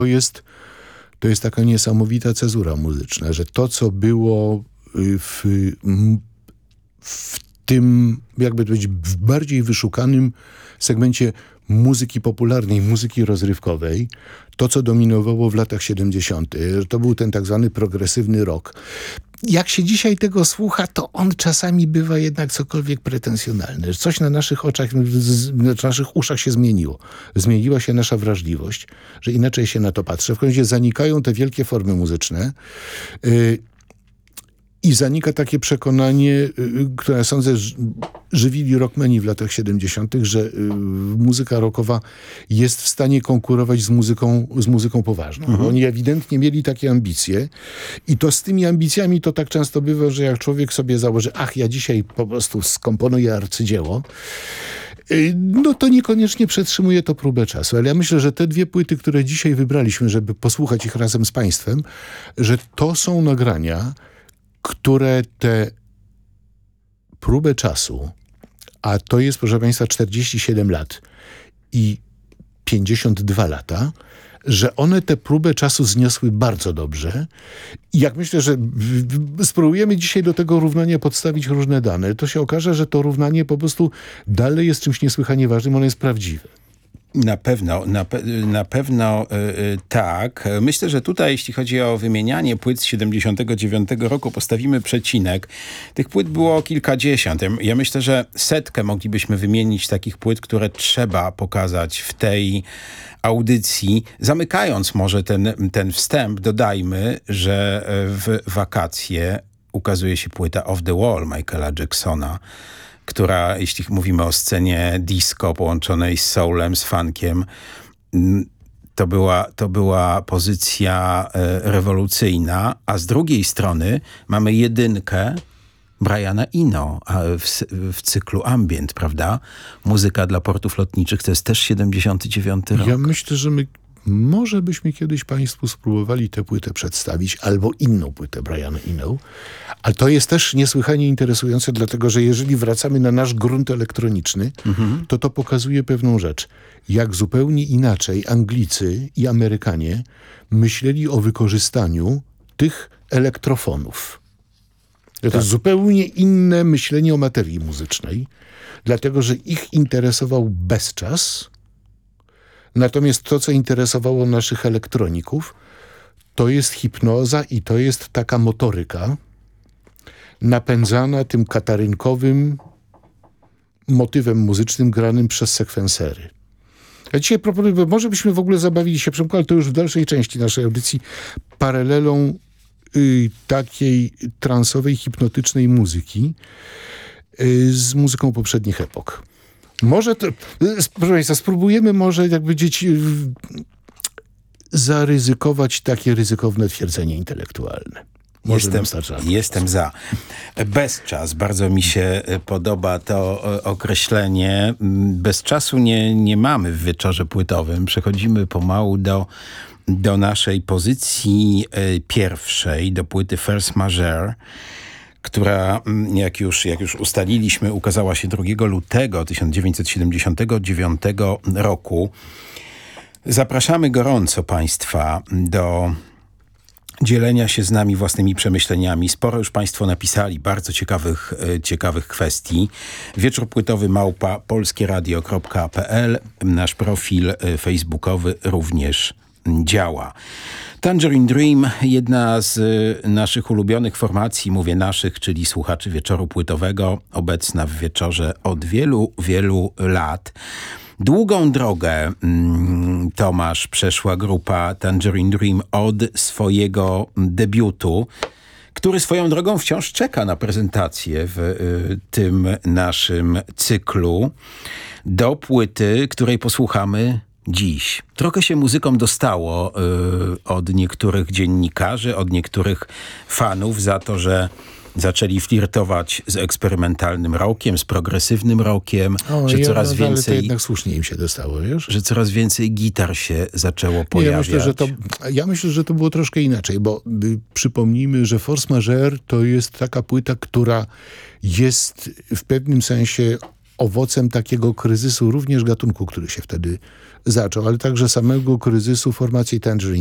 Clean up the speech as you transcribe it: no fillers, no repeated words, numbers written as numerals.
To jest taka niesamowita cezura muzyczna, że to, co było w tym, jakby to powiedzieć, w bardziej wyszukanym segmencie muzyki popularnej, muzyki rozrywkowej, to, co dominowało w latach 70., to był ten tak zwany progresywny rock. Jak się dzisiaj tego słucha, to on czasami bywa jednak cokolwiek pretensjonalny. Coś na naszych naszych uszach się zmieniło. Zmieniła się nasza wrażliwość, że inaczej się na to patrzy. W końcu razie zanikają te wielkie formy muzyczne i zanika takie przekonanie, które sądzę, żywili rockmeni w latach 70., że muzyka rockowa jest w stanie konkurować z muzyką poważną. Oni ewidentnie mieli takie ambicje i to z tymi ambicjami to tak często bywa, że jak człowiek sobie założy, ja dzisiaj po prostu skomponuję arcydzieło, no to niekoniecznie przetrzymuje to próbę czasu. Ale ja myślę, że te dwie płyty, które dzisiaj wybraliśmy, żeby posłuchać ich razem z państwem, że to są nagrania, które tę próbę czasu, a to jest, proszę państwa, 47 lat i 52 lata, że one tę próbę czasu zniosły bardzo dobrze. I jak myślę, że spróbujemy dzisiaj do tego równania podstawić różne dane, to się okaże, że to równanie po prostu dalej jest czymś niesłychanie ważnym, ono jest prawdziwe. Na pewno tak. Myślę, że tutaj, jeśli chodzi o wymienianie płyt z 79 roku, postawimy przecinek. Tych płyt było kilkadziesiąt. Ja myślę, że 100 moglibyśmy wymienić takich płyt, które trzeba pokazać w tej audycji. Zamykając może ten wstęp, dodajmy, że w wakacje ukazuje się płyta Off the Wall Michaela Jacksona, która, jeśli mówimy o scenie disco połączonej z soulem, z funkiem, to była pozycja rewolucyjna, a z drugiej strony mamy jedynkę Briana Eno w cyklu ambient, prawda? Muzyka dla portów lotniczych, to jest też 79 rok. Ja myślę, że może byśmy kiedyś państwu spróbowali tę płytę przedstawić, albo inną płytę Briana Eno, ale to jest też niesłychanie interesujące, dlatego że jeżeli wracamy na nasz grunt elektroniczny, to pokazuje pewną rzecz. Jak zupełnie inaczej Anglicy i Amerykanie myśleli o wykorzystaniu tych elektrofonów. To jest zupełnie inne myślenie o materii muzycznej, dlatego że ich interesował bezczas. Natomiast to, co interesowało naszych elektroników, to jest hipnoza i to jest taka motoryka napędzana tym katarynkowym motywem muzycznym granym przez sekwensery. Ja dzisiaj proponuję, bo może byśmy w ogóle zabawili się, ale to już w dalszej części naszej audycji, paralelą takiej transowej, hipnotycznej muzyki z muzyką poprzednich epok. Może to, proszę państwa, spróbujemy może jakby zaryzykować takie ryzykowne twierdzenie intelektualne. Jestem za. Bezczas. Bardzo mi się podoba to określenie. Bez czasu nie mamy w wieczorze płytowym. Przechodzimy pomału do naszej pozycji pierwszej, do płyty Force Majeure, która, jak już ustaliliśmy, ukazała się 2 lutego 1979 roku. Zapraszamy gorąco państwa do dzielenia się z nami własnymi przemyśleniami. Sporo już państwo napisali bardzo ciekawych kwestii. Wieczór płytowy @polskieradio.pl. Nasz profil facebookowy również działa. Tangerine Dream, jedna z naszych ulubionych formacji, mówię naszych, czyli słuchaczy wieczoru płytowego, obecna w wieczorze od wielu, wielu lat. Długą drogę, Tomasz, przeszła grupa Tangerine Dream od swojego debiutu, który swoją drogą wciąż czeka na prezentację w tym naszym cyklu, do płyty, której posłuchamy dziś. Trochę się muzykom dostało od niektórych dziennikarzy, od niektórych fanów za to, że zaczęli flirtować z eksperymentalnym rockiem, z progresywnym rockiem, że coraz więcej... Ale to jednak słusznie im się dostało, wiesz? Że coraz więcej gitar się zaczęło pojawiać. Ja myślę, że to było troszkę inaczej, bo przypomnijmy, że Force Majeure to jest taka płyta, która jest w pewnym sensie owocem takiego kryzysu również gatunku, który się wtedy zaczął, ale także samego kryzysu formacji Tangerine